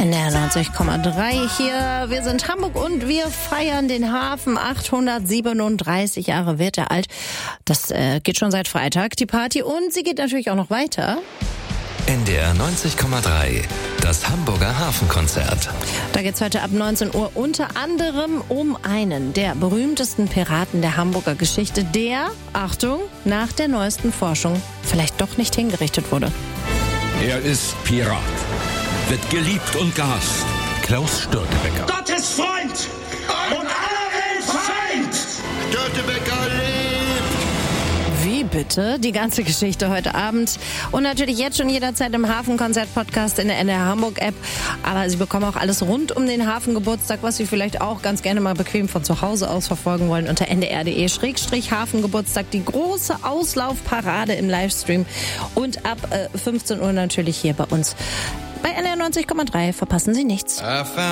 NDR 90,3 hier. Wir sind Hamburg und wir feiern den Hafen. 837 Jahre wird er alt. Das geht schon seit Freitag, die Party. Und sie geht natürlich auch noch weiter. NDR 90,3, das Hamburger Hafenkonzert. Da geht's heute ab 19 Uhr unter anderem um einen der berühmtesten Piraten der Hamburger Geschichte, der, Achtung, nach der neuesten Forschung vielleicht doch nicht hingerichtet wurde. Er ist Pirat, wird geliebt und gehasst. Klaus Störtebeker. Gottes Freund und aller Welt Feind! Störtebeker lebt! Wie bitte? Die ganze Geschichte heute Abend. Und natürlich jetzt schon jederzeit im Hafenkonzert-Podcast in der NDR Hamburg-App. Aber Sie bekommen auch alles rund um den Hafengeburtstag, was Sie vielleicht auch ganz gerne mal bequem von zu Hause aus verfolgen wollen, unter ndr.de/Hafengeburtstag. Die große Auslaufparade im Livestream. Und ab 15 Uhr natürlich hier bei uns. Bei NDR 90,3 verpassen Sie nichts.